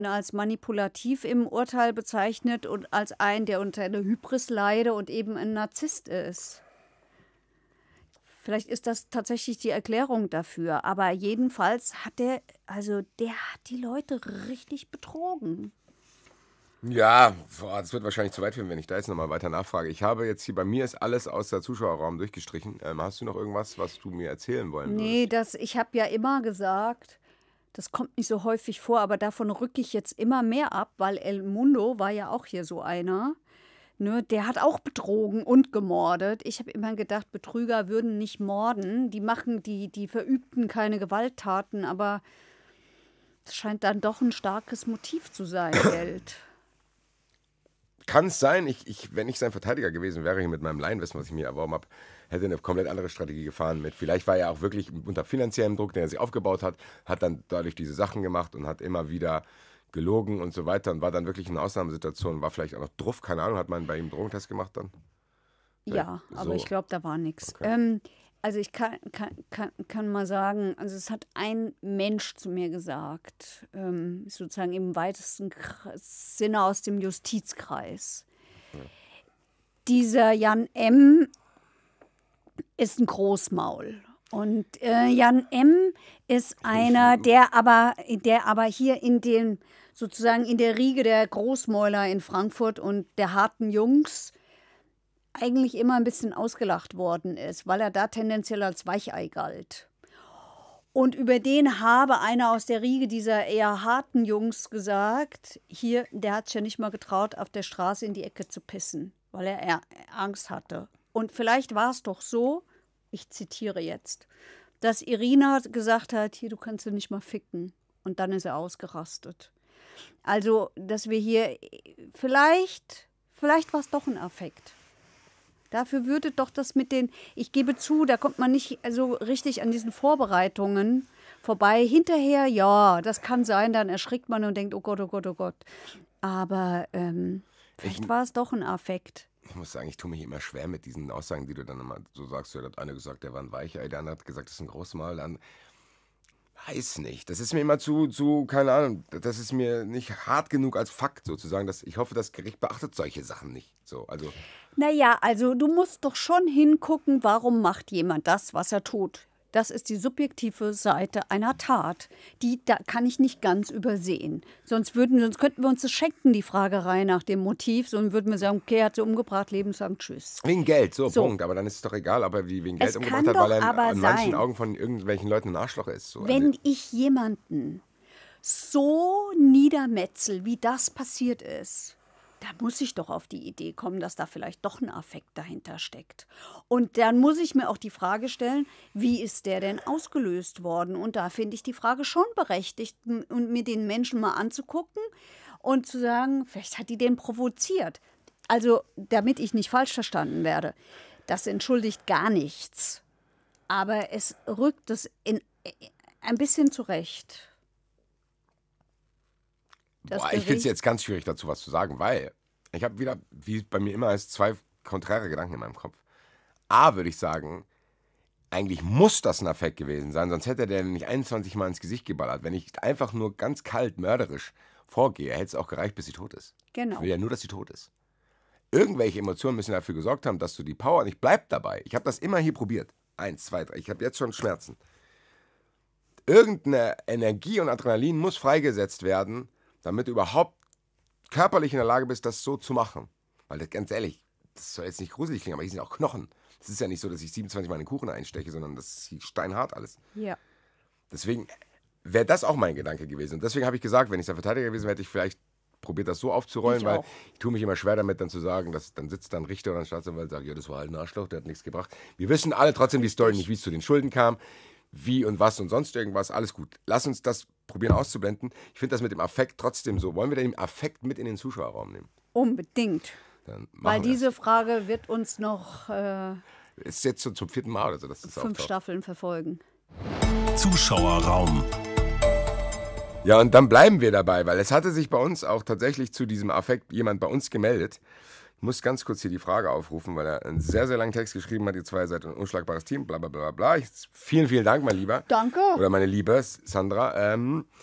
als manipulativ im Urteil bezeichnet und als einen, der unter einer Hybris leide und eben ein Narzisst ist. Vielleicht ist das tatsächlich die Erklärung dafür. Aber jedenfalls hat der hat die Leute richtig betrogen. Ja, das wird wahrscheinlich zu weit führen, wenn ich da jetzt nochmal weiter nachfrage. Ich habe jetzt hier, bei mir ist alles aus der Zuschauerraum durchgestrichen. Hast du noch irgendwas, was du mir erzählen wollen würdest? Ich habe ja immer gesagt, das kommt nicht so häufig vor, aber davon rücke ich jetzt immer mehr ab, weil El Mundo war ja auch hier so einer. Ne, der hat auch betrogen und gemordet. Ich habe immer gedacht, Betrüger würden nicht morden. Die verübten keine Gewalttaten, aber es scheint dann doch ein starkes Motiv zu sein, Geld. Kann es sein, wenn ich sein Verteidiger gewesen wäre, hier mit meinem Laienwissen, was ich mir erworben habe, hätte eine komplett andere Strategie gefahren mit. Vielleicht war er auch wirklich unter finanziellem Druck, den er sich aufgebaut hat, hat dann dadurch diese Sachen gemacht und hat immer wieder gelogen und so weiter und war dann wirklich in einer Ausnahmesituation, war vielleicht auch noch drauf, keine Ahnung, hat man bei ihm einen Drogentest gemacht dann? Ja, So. aber ich glaube, da war nichts. Okay. Also ich kann mal sagen, also es hat ein Mensch zu mir gesagt, sozusagen im weitesten Sinne aus dem Justizkreis. Ja. Dieser Jan M. ist ein Großmaul. Und Jan M. ist einer, der aber hier sozusagen in der Riege der Großmäuler in Frankfurt und der harten Jungs eigentlich immer ein bisschen ausgelacht worden ist, weil er da tendenziell als Weichei galt. Und über den habe einer aus der Riege dieser eher harten Jungs gesagt, hier, der hat sich ja nicht mal getraut, auf der Straße in die Ecke zu pissen, weil er Angst hatte. Und vielleicht war es doch so, ich zitiere jetzt, dass Irina gesagt hat, hier, du kannst ja nicht mal ficken. Und dann ist er ausgerastet. Also, dass wir hier, vielleicht war es doch ein Affekt. Dafür würde doch das mit ich gebe zu, da kommt man nicht so richtig an diesen Vorbereitungen vorbei. Hinterher, ja, das kann sein, dann erschrickt man und denkt, oh Gott, oh Gott, oh Gott. Aber vielleicht war es doch ein Affekt. Ich muss sagen, ich tue mich immer schwer mit diesen Aussagen, die du dann immer so sagst. Der hat einer gesagt, der war ein Weichei, der andere hat gesagt, das ist ein Großmaul. Dann weiß nicht. Das ist mir immer keine Ahnung, das ist mir nicht hart genug als Fakt sozusagen. Ich hoffe, das Gericht beachtet solche Sachen nicht. So, also. Naja, also du musst doch schon hingucken, warum macht jemand das, was er tut. Das ist die subjektive Seite einer Tat. Da kann ich nicht ganz übersehen. Sonst könnten wir uns das schenken, die Fragerei nach dem Motiv. Sonst würden wir sagen, okay, er hat sie umgebracht, lebenslang, tschüss. Wegen Geld, so, Punkt. Aber dann ist es doch egal, ob er wegen Geld umgebracht hat, weil er in manchen Augen von irgendwelchen Leuten ein Arschloch ist. So. Wenn ich jemanden so niedermetzel, wie das passiert ist, da muss ich doch auf die Idee kommen, dass da vielleicht doch ein Affekt dahinter steckt. Und dann muss ich mir auch die Frage stellen, wie ist der denn ausgelöst worden? Und da finde ich die Frage schon berechtigt, und mir den Menschen mal anzugucken und zu sagen, vielleicht hat die den provoziert. Also, damit ich nicht falsch verstanden werde, das entschuldigt gar nichts. Aber es rückt es ein bisschen zurecht. Ich finde es jetzt ganz schwierig dazu was zu sagen, weil ich habe wieder, wie bei mir immer ist, zwei konträre Gedanken in meinem Kopf. A, würde ich sagen, eigentlich muss das ein Affekt gewesen sein, sonst hätte der nicht 21 Mal ins Gesicht geballert. Wenn ich einfach nur ganz kalt mörderisch vorgehe, hätte es auch gereicht, bis sie tot ist. Genau. Ich will ja nur, dass sie tot ist. Irgendwelche Emotionen müssen dafür gesorgt haben, dass du die Power, und ich bleib dabei, ich habe das immer hier probiert. 1, 2, 3, ich habe jetzt schon Schmerzen. Irgendeine Energie und Adrenalin muss freigesetzt werden, damit du überhaupt körperlich in der Lage bist, das so zu machen. Weil das, ganz ehrlich, das soll jetzt nicht gruselig klingen, aber hier sind auch Knochen. Es ist ja nicht so, dass ich 27 Mal in den Kuchen einsteche, sondern das ist steinhart alles. Ja. Deswegen wäre das auch mein Gedanke gewesen. Und deswegen habe ich gesagt, wenn ich der Verteidiger gewesen wäre, hätte ich vielleicht probiert, das so aufzurollen, weil ich tue mich immer schwer damit, dann zu sagen, dass dann sitzt da ein Richter oder ein Staatsanwalt und sagt, ja, das war halt ein Arschloch, der hat nichts gebracht. Wir wissen alle trotzdem die Story nicht, wie es zu den Schulden kam, wie und was und sonst irgendwas, alles gut. Lass uns das probieren auszublenden. Ich finde das mit dem Affekt trotzdem so. Wollen wir den Affekt mit in den Zuschauerraum nehmen? Unbedingt. Weil diese Frage wird uns noch ist jetzt so zum 4. Mal oder so, dass das 5 Staffeln verfolgen. Zuschauerraum. Ja, und dann bleiben wir dabei, weil es hatte sich bei uns auch tatsächlich zu diesem Affekt jemand bei uns gemeldet. Ich muss ganz kurz hier die Frage aufrufen, weil er einen sehr, sehr langen Text geschrieben hat, die 2 Seiten, ein unschlagbares Team, bla bla bla bla. Vielen, vielen Dank, mein Lieber. Danke. Oder meine liebe Sandra.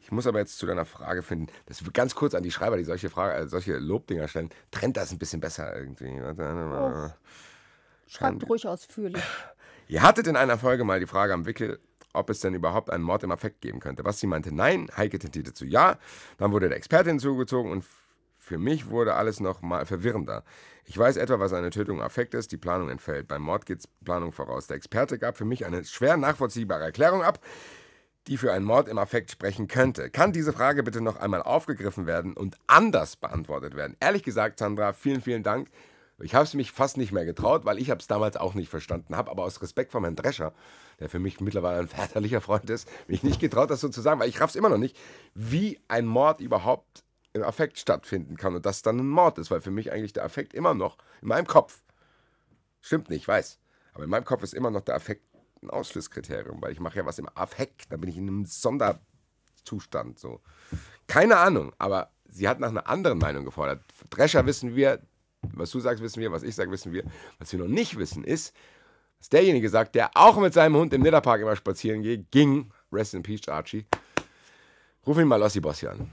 Ich muss aber jetzt zu deiner Frage finden, das wird ganz kurz an die Schreiber, die solche Lobdinger stellen. Trennt das ein bisschen besser irgendwie. Schreibt ruhig ausführlich. Ihr hattet in einer Folge mal die Frage am Wickel, ob es denn überhaupt einen Mord im Affekt geben könnte. Basti meinte nein, Heike tentierte zu ja. Dann wurde der Experte hinzugezogen und für mich wurde alles noch mal verwirrender. Ich weiß etwa, was eine Tötung im Affekt ist, die Planung entfällt. Beim Mord geht Planung voraus. Der Experte gab für mich eine schwer nachvollziehbare Erklärung ab, die für einen Mord im Affekt sprechen könnte. Kann diese Frage bitte noch einmal aufgegriffen werden und anders beantwortet werden? Ehrlich gesagt, Sandra, vielen, vielen Dank. Ich habe es mich fast nicht mehr getraut, weil ich es damals auch nicht verstanden habe, aber aus Respekt vor Herrn Drescher, der für mich mittlerweile ein väterlicher Freund ist, mich nicht getraut, das so zu sagen, weil ich raff's immer noch nicht, wie ein Mord überhaupt im Affekt stattfinden kann und das dann ein Mord ist, weil für mich eigentlich der Affekt immer noch in meinem Kopf, stimmt nicht, ich weiß, aber in meinem Kopf ist immer noch der Affekt ein Ausschlusskriterium, weil ich mache ja was im Affekt, da bin ich in einem Sonderzustand, so. Keine Ahnung, aber sie hat nach einer anderen Meinung gefordert. Drescher wissen wir, was du sagst, wissen wir, was ich sage, wissen wir. Was wir noch nicht wissen, ist, dass derjenige sagt, der auch mit seinem Hund im Nidderpark immer spazieren ging, rest in peace, Archie. Ruf ihn mal Lossi Bossi an.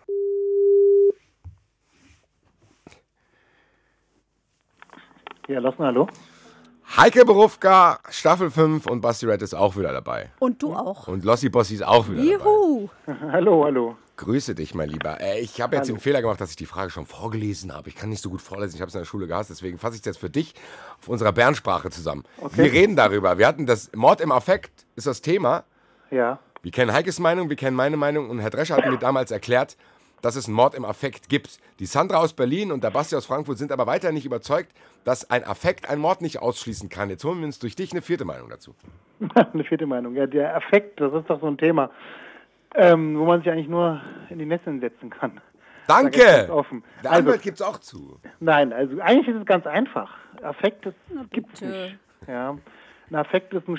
Ja, Lossen, hallo. Heike Berufka, Staffel 5 und Basti Red ist auch wieder dabei. Und du auch. Und Lossi Bossi ist auch wieder Juhu. dabei. Hallo, hallo. Grüße dich, mein Lieber. Ich habe jetzt den Fehler gemacht, dass ich die Frage schon vorgelesen habe. Ich kann nicht so gut vorlesen, ich habe es in der Schule gehasst, deswegen fasse ich es jetzt für dich auf unserer Bernsprache zusammen. Okay. Wir reden darüber. Wir hatten das Mord im Affekt, ist das Thema. Ja. Wir kennen Heikes Meinung, wir kennen meine Meinung und Herr Drescher hat mir damals erklärt, dass es einen Mord im Affekt gibt. Die Sandra aus Berlin und der Basti aus Frankfurt sind aber weiter nicht überzeugt, dass ein Affekt einen Mord nicht ausschließen kann. Jetzt holen wir uns durch dich eine vierte Meinung dazu. Eine vierte Meinung. Ja, der Affekt, das ist doch so ein Thema, wo man sich eigentlich nur in die Nesseln setzen kann. Danke! Offen. Der Anwalt gibt es auch zu. Nein, also eigentlich ist es ganz einfach. Affekt gibt es nicht. Ja. Ein Affekt ist ein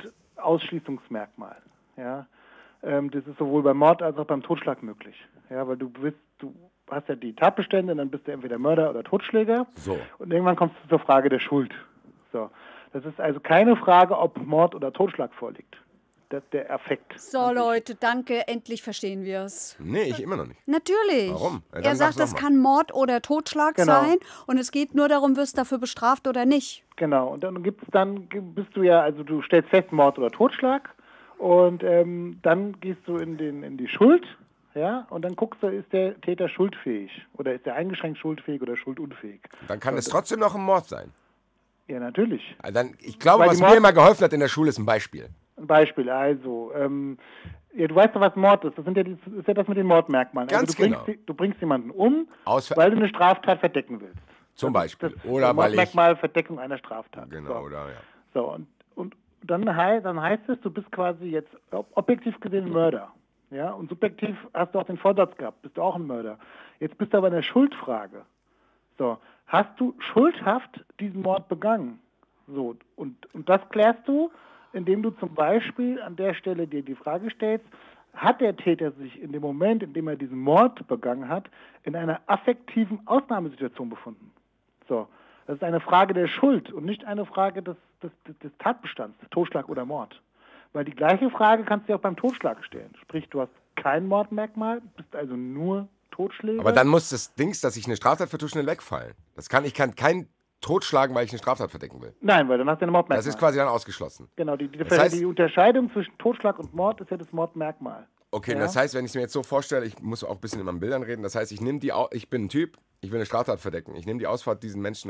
Schuldausschließungsmerkmal. Ja. Das ist sowohl beim Mord als auch beim Totschlag möglich. Ja, weil du hast ja die Tatbestände, dann bist du entweder Mörder oder Totschläger. So. Und irgendwann kommst du zur Frage der Schuld. So. Das ist also keine Frage, ob Mord oder Totschlag vorliegt. Das ist der Affekt. So, Leute, danke, endlich verstehen wir es. Nee, ich immer noch nicht. Natürlich. Warum? Ja, er sagt, das kann Mord oder Totschlag sein und es geht nur darum, wirst du dafür bestraft oder nicht. Genau, und dann bist du ja, also du stellst fest, Mord oder Totschlag und dann gehst du in die Schuld, ja, und dann guckst du, ist der Täter schuldfähig oder ist er eingeschränkt schuldfähig oder schuldunfähig. Dann kann es trotzdem noch ein Mord sein. Ja, natürlich. Ich glaube, was mir immer geholfen hat in der Schule, ist ein Beispiel. Ein Beispiel, also, ja, du weißt doch, was Mord ist. Das ist ja das mit den Mordmerkmalen. Ganz also du bringst jemanden um, weil du eine Straftat verdecken willst. Zum Beispiel. Oder weil Mordmerkmal Verdeckung einer Straftat. Genau, so. Oder, ja. So, und dann heißt es, du bist quasi jetzt objektiv gesehen Mörder. Ja, und subjektiv hast du auch den Vorsatz gehabt, bist du auch ein Mörder. Jetzt bist du aber in der Schuldfrage. So, hast du schuldhaft diesen Mord begangen? So, und das klärst du, indem du zum Beispiel an der Stelle dir die Frage stellst, hat der Täter sich in dem Moment, in dem er diesen Mord begangen hat, in einer affektiven Ausnahmesituation befunden? So, das ist eine Frage der Schuld und nicht eine Frage des Tatbestands, Totschlag oder Mord. Weil die gleiche Frage kannst du dir auch beim Totschlag stellen. Sprich, du hast kein Mordmerkmal, bist also nur Totschläger. Aber dann muss das Dings, dass ich eine Straftat vertusche, wegfallen. Ich kann kein totschlagen, weil ich eine Straftat verdecken will. Nein, weil dann hast du eine Mordmerkmal. Das ist quasi dann ausgeschlossen. Genau, die Unterscheidung zwischen Totschlag und Mord ist ja das Mordmerkmal. Okay, ja? Das heißt, wenn ich es mir jetzt so vorstelle, ich muss auch ein bisschen in meinen Bildern reden, das heißt, ich bin ein Typ, ich will eine Straftat verdecken, ich nehme die Ausfahrt diesen Menschen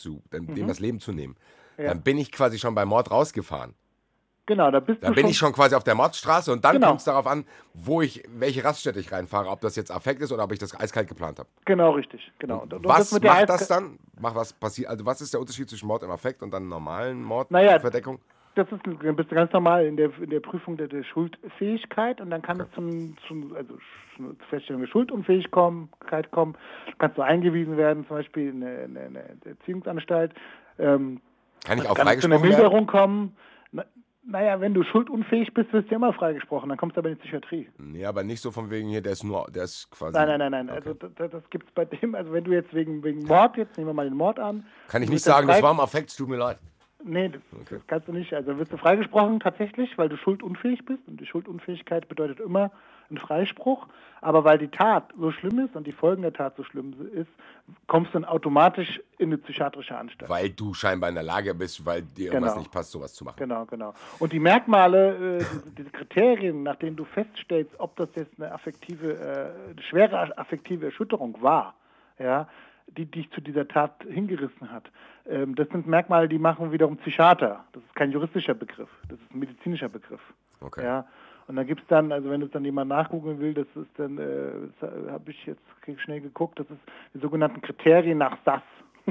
dem das Leben zu nehmen. Ja. Dann bin ich quasi schon beim Mord rausgefahren. Genau, da bin ich schon quasi auf der Mordstraße und dann kommt es darauf an, welche Raststätte ich reinfahre, ob das jetzt Affekt ist oder ob ich das eiskalt geplant habe. Genau, richtig. Genau. Und was macht das dann? Was passiert? Also was ist der Unterschied zwischen Mord im Affekt und dann normalen Mordverdeckung? Das bist du ganz normal in der Prüfung der Schuldfähigkeit und dann kann es zur Feststellung der Schuldunfähigkeit kommen. Kannst du eingewiesen werden, zum Beispiel in eine Erziehungsanstalt. Kann ich auch freigesprochen werden? Kann zu einer Milderung kommen. Naja, wenn du schuldunfähig bist, wirst du ja immer freigesprochen, dann kommst du aber in die Psychiatrie. Nee, aber nicht so von wegen hier, der ist quasi... Nein, okay. Also das gibt's bei dem, also wenn du jetzt wegen Mord, jetzt nehmen wir mal den Mord an... Kann ich nicht sagen, das war im Affekt, es tut mir leid. Nee, das kannst du nicht. Also wirst du freigesprochen tatsächlich, weil du schuldunfähig bist. Und die Schuldunfähigkeit bedeutet immer einen Freispruch. Aber weil die Tat so schlimm ist und die Folgen der Tat so schlimm ist, kommst du dann automatisch in eine psychiatrische Anstalt. Weil du scheinbar in der Lage bist, weil dir irgendwas nicht passt, sowas zu machen. Genau. Und die Merkmale, diese Kriterien, nach denen du feststellst, ob das jetzt eine schwere affektive Erschütterung war, ja, die dich zu dieser Tat hingerissen hat. Das sind Merkmale, die machen wiederum Psychiater. Das ist kein juristischer Begriff, das ist ein medizinischer Begriff. Okay. Ja. Und dann gibt es dann, also wenn es dann jemand nachgucken will, das ist dann, das habe ich jetzt schnell geguckt, das ist die sogenannten Kriterien nach Sass.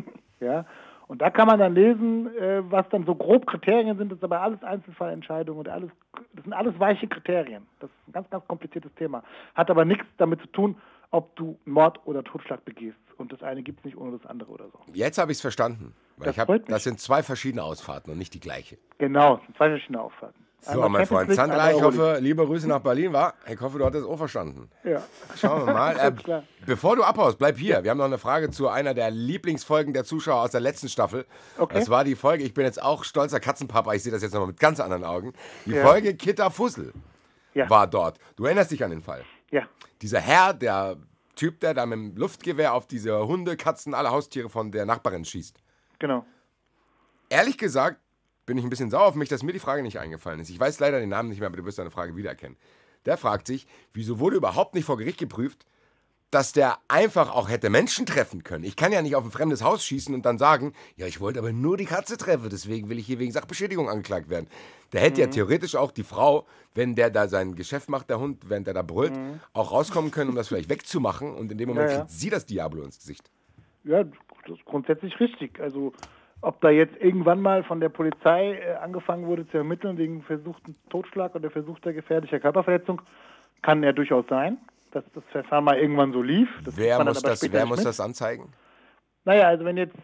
Ja. Und da kann man dann lesen, was dann so grob Kriterien sind, das ist aber alles Einzelfallentscheidungen und das sind alles weiche Kriterien. Das ist ein ganz, ganz kompliziertes Thema. Hat aber nichts damit zu tun, ob du Mord oder Totschlag begehst. Und das eine gibt es nicht ohne das andere oder so. Jetzt habe ich es verstanden. Weil das sind 2 verschiedene Ausfahrten und nicht die gleiche. Genau, das sind 2 verschiedene Ausfahrten. So, mein Freund Sandra, ich hoffe, liebe Grüße nach Berlin, war. Ich hoffe, du hattest es auch verstanden. Ja. Schauen wir mal. Bevor du abhaust, bleib hier. Wir haben noch eine Frage zu einer der Lieblingsfolgen der Zuschauer aus der letzten Staffel. Okay. Das war die Folge, ich bin jetzt auch stolzer Katzenpapa, ich sehe das jetzt nochmal mit ganz anderen Augen. Die Folge Kitta Fussel war dort. Du erinnerst dich an den Fall? Ja. Dieser Herr, der Typ, der da mit dem Luftgewehr auf diese Hunde, Katzen, alle Haustiere von der Nachbarin schießt. Genau. Ehrlich gesagt bin ich ein bisschen sauer auf mich, dass mir die Frage nicht eingefallen ist. Ich weiß leider den Namen nicht mehr, aber du wirst deine Frage wiedererkennen. Der fragt sich, wieso wurde überhaupt nicht vor Gericht geprüft, dass der einfach auch hätte Menschen treffen können. Ich kann ja nicht auf ein fremdes Haus schießen und dann sagen, ja, ich wollte aber nur die Katze treffen, deswegen will ich hier wegen Sachbeschädigung angeklagt werden. Der hätte ja theoretisch auch die Frau, wenn der da sein Geschäft macht, der Hund, während der da brüllt, auch rauskommen können, um das vielleicht wegzumachen und in dem Moment kriegt sie das Diablo ins Gesicht. Ja, das ist grundsätzlich richtig. Also ob da jetzt irgendwann mal von der Polizei angefangen wurde zu ermitteln wegen versuchten Totschlag oder versuchter gefährlicher Körperverletzung, kann ja durchaus sein, dass das Verfahren mal irgendwann so lief. Wer muss das anzeigen? Naja, also wenn jetzt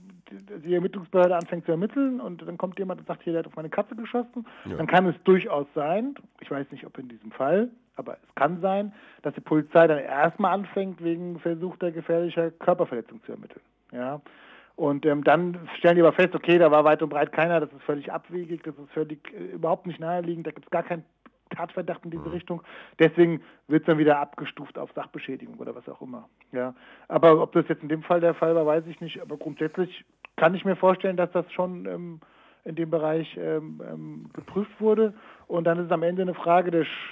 die Ermittlungsbehörde anfängt zu ermitteln und dann kommt jemand und sagt, hier, der hat auf meine Katze geschossen, dann kann es durchaus sein, ich weiß nicht, ob in diesem Fall, aber es kann sein, dass die Polizei dann erstmal anfängt, wegen versuchter gefährlicher Körperverletzung zu ermitteln. Ja. Und dann stellen die aber fest, okay, da war weit und breit keiner, das ist völlig abwegig, das ist völlig überhaupt nicht naheliegend, da gibt es gar keinen Tatverdacht in diese Richtung. Deswegen wird es dann wieder abgestuft auf Sachbeschädigung oder was auch immer. Ja. Aber ob das jetzt in dem Fall der Fall war, weiß ich nicht. Aber grundsätzlich kann ich mir vorstellen, dass das schon in dem Bereich geprüft wurde. Und dann ist es am Ende eine Frage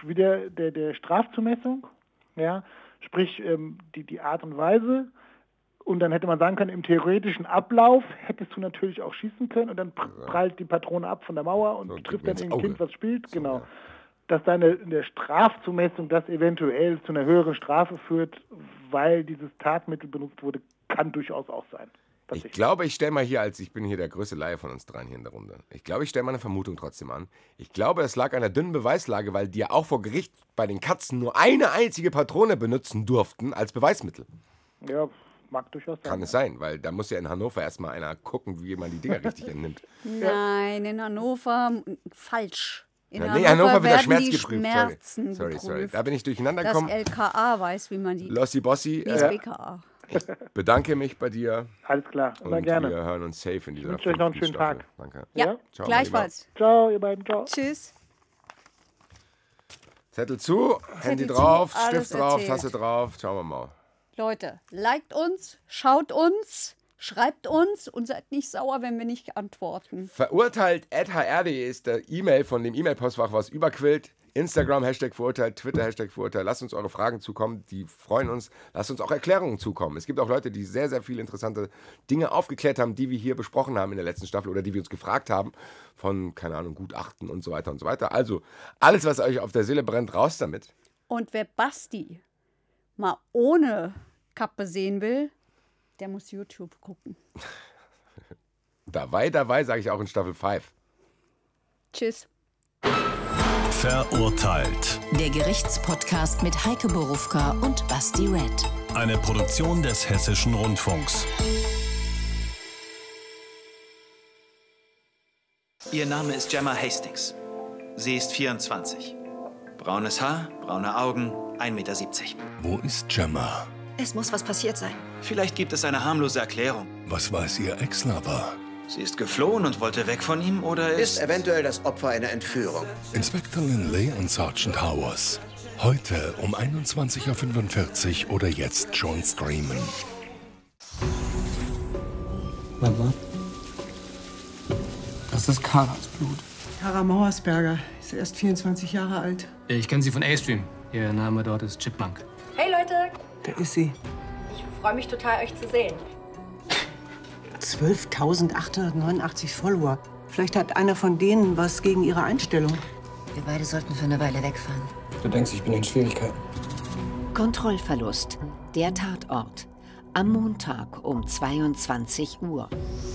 der Strafzumessung. Ja. Sprich, die Art und Weise. Und dann hätte man sagen können, im theoretischen Ablauf hättest du natürlich auch schießen können und dann prallt die Patrone ab von der Mauer und trifft dann irgendein Kind, was spielt. So, genau. Ja. Dass dann in der Strafzumessung das eventuell zu einer höheren Strafe führt, weil dieses Tatmittel benutzt wurde, kann durchaus auch sein. Ich glaube, ich stelle mal hier ich bin hier der größte Laie von uns dreien hier in der Runde. Ich glaube, ich stelle mal eine Vermutung trotzdem an. Ich glaube, es lag an der dünnen Beweislage, weil die ja auch vor Gericht bei den Katzen nur eine einzige Patrone benutzen durften als Beweismittel. Ja, mag durchaus sein. Kann es sein, weil da muss ja in Hannover erstmal einer gucken, wie man die Dinger richtig entnimmt. Nein, in Hannover falsch. In Hannover wird der Schmerz geprüft. Sorry. Da bin ich durcheinander gekommen. Das LKA weiß, wie man die... Lossi Bossi. BKA. Ich bedanke mich bei dir. Alles klar, immer gerne. Wir hören uns safe in dieser Ich wünsche euch noch einen schönen Staffel. Tag. Danke. Ja, ciao, gleichfalls. Ciao, ihr beiden. Ciao. Tschüss. Zettel zu, Handy drauf, Stift drauf, erzählt. Tasse drauf. Schauen wir mal. Leute, liked uns, schaut uns, schreibt uns und seid nicht sauer, wenn wir nicht antworten. Verurteilt@hr.de ist der E-Mail von dem E-Mail-Postfach, was überquillt. Instagram, #verurteilt, Twitter, #verurteilt. Lasst uns eure Fragen zukommen, die freuen uns. Lasst uns auch Erklärungen zukommen. Es gibt auch Leute, die sehr, sehr viele interessante Dinge aufgeklärt haben, die wir hier besprochen haben in der letzten Staffel oder die wir uns gefragt haben von, keine Ahnung, Gutachten und so weiter und so weiter. Also, alles, was euch auf der Seele brennt, raus damit. Und wer Basti mal ohne Kappe sehen will, der muss YouTube gucken. Dabei, sage ich auch in Staffel 5. Tschüss. Verurteilt. Der Gerichtspodcast mit Heike Borufka und Basti Red. Eine Produktion des Hessischen Rundfunks. Ihr Name ist Gemma Hastings. Sie ist 24. Braunes Haar, braune Augen, 1,70 Meter. Wo ist Gemma? Es muss was passiert sein. Vielleicht gibt es eine harmlose Erklärung. Was weiß ihr Ex-Lover? Sie ist geflohen und wollte weg von ihm oder Ist eventuell das Opfer einer Entführung. Inspektor Lindley und Sergeant Howers. Heute um 21:45 Uhr oder jetzt schon streamen. Mama? Das ist Karas Blut. Kara Mauersberger ist erst 24 Jahre alt. Ich kenne sie von A-Stream. Ihr Name dort ist Chipmunk. Hey Leute! Da ist sie. Ich freue mich total, euch zu sehen. 12.889 Follower. Vielleicht hat einer von denen was gegen ihre Einstellung. Wir beide sollten für eine Weile wegfahren. Du denkst, ich bin in Schwierigkeiten. Kontrollverlust. Der Tatort. Am Montag um 22 Uhr.